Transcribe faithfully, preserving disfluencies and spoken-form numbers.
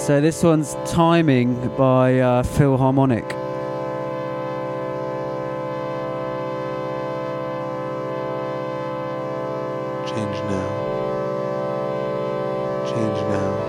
So this one's Timing by uh, Philharmonic. Change now. Change now.